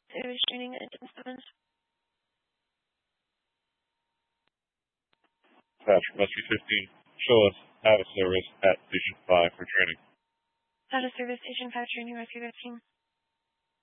Service training at Engine 7. Patrick Muskie 15. Show us out of service at Station 5 for training. Out of service, Station 5 training, Rescue 15.